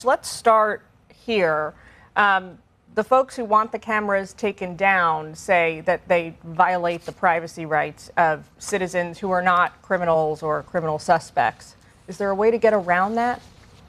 Let's start here. The folks who want the cameras taken down say that they violate the privacy rights of citizens who are not criminals or criminal suspects. Is there a way to get around that?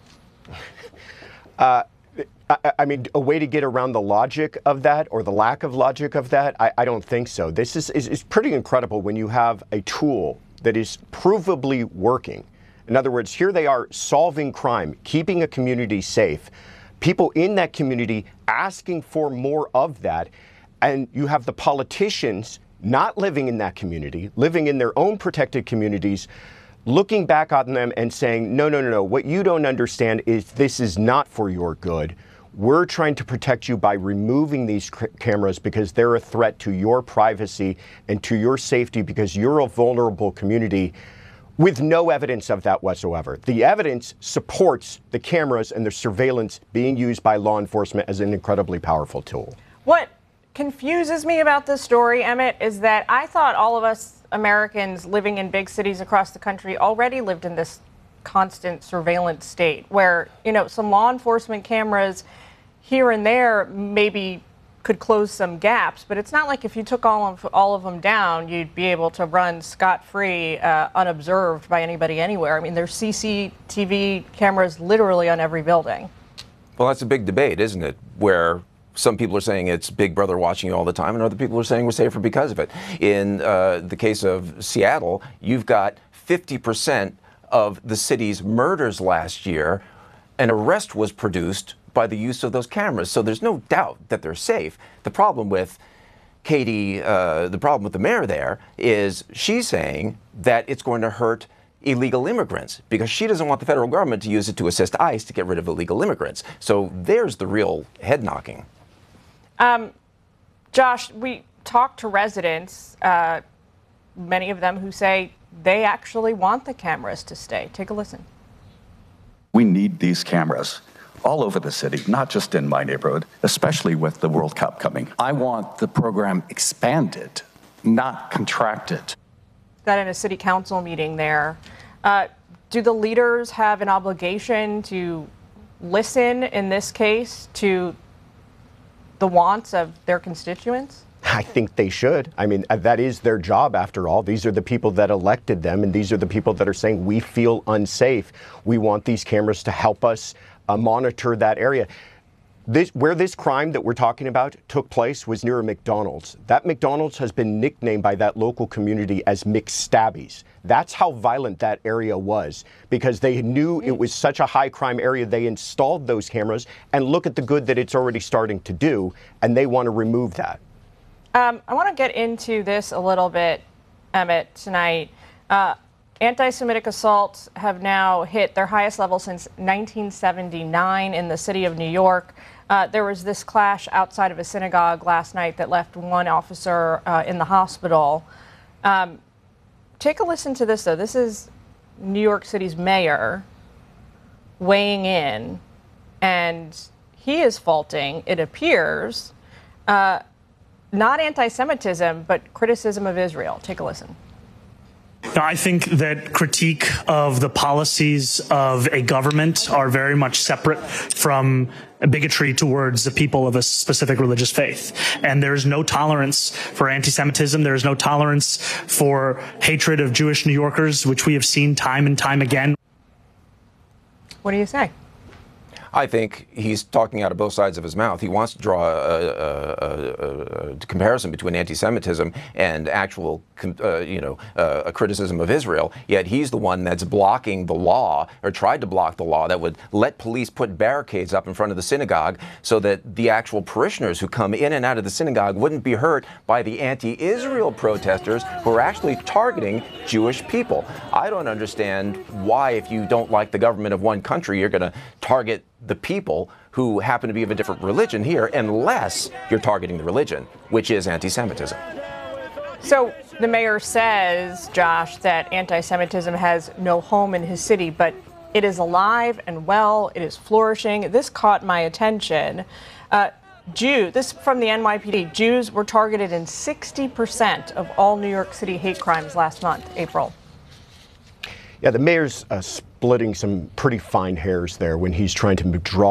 I mean, a way to get around the logic of that or the lack of logic of that? I don't think so. This is pretty incredible when you have a tool that is provably working. In other words, here they are solving crime, keeping a community safe, people in that community asking for more of that, and you have the politicians not living in that community, living in their own protected communities, looking back on them and saying, no, what you don't understand is this is not for your good. We're trying to protect you by removing these cameras because they're a threat to your privacy and to your safety because you're a vulnerable community, with no evidence of that whatsoever. The evidence supports the cameras and the surveillance being used by law enforcement as an incredibly powerful tool. What confuses me about this story, Emmett, is that I thought all of us Americans living in big cities across the country already lived in this constant surveillance state where, some law enforcement cameras here and there maybe could close some gaps, but it's not like if you took all of them down, you'd be able to run scot-free, unobserved by anybody anywhere. I mean, there's CCTV cameras literally on every building. Well, that's a big debate, isn't it? Where some people are saying it's Big Brother watching you all the time, and other people are saying we're safer because of it. In the case of Seattle, you've got 50% of the city's murders last year. An arrest was produced by the use of those cameras. So there's no doubt that they're safe. The problem with Katie, the problem with the mayor there is she's saying that it's going to hurt illegal immigrants because she doesn't want the federal government to use it to assist ICE to get rid of illegal immigrants. So there's the real head knocking. Josh, we talked to residents, many of them who say they actually want the cameras to stay. Take a listen. We need these cameras all over the city, not just in my neighborhood, especially with the World Cup coming. I want the program expanded, not contracted. Got in a city council meeting there. Do the leaders have an obligation to listen, in this case, to the wants of their constituents? I think they should. I mean, that is their job after all. These are the people that elected them, and these are the people that are saying we feel unsafe. We want these cameras to help us monitor that area. Where this crime that we're talking about took place was near a McDonald's. That McDonald's has been nicknamed by that local community as McStabbies. That's how violent that area was because they knew it was such a high crime area. They installed those cameras, and look at the good that it's already starting to do, and they want to remove that. I want to get into this a little bit, Emmett, tonight. Anti-Semitic assaults have now hit their highest level since 1979 in the city of New York. There was this clash outside of a synagogue last night that left one officer in the hospital. Take a listen to this, though. This is New York City's mayor weighing in, and he is faulting, it appears, not anti-Semitism, but criticism of Israel. Take a listen. I think that critique of the policies of a government are very much separate from bigotry towards the people of a specific religious faith. And there's no tolerance for anti-Semitism. There is no tolerance for hatred of Jewish New Yorkers, which we have seen time and time again. What do you say? I think he's talking out of both sides of his mouth. He wants to draw a comparison between anti-Semitism and actual, a criticism of Israel. Yet he's the one that's blocking the law, or tried to block the law, that would let police put barricades up in front of the synagogue so that the actual parishioners who come in and out of the synagogue wouldn't be hurt by the anti-Israel protesters who are actually targeting Jewish people. I don't understand why, if you don't like the government of one country, you're going to target the people who happen to be of a different religion here, unless you're targeting the religion, which is anti-Semitism. So the mayor says, Josh, that anti-Semitism has no home in his city, but it is alive and well. It is flourishing. This caught my attention. This from the NYPD. Jews were targeted in 60% of all New York City hate crimes last month, April. Yeah, the mayor's splitting some pretty fine hairs there when he's trying to draw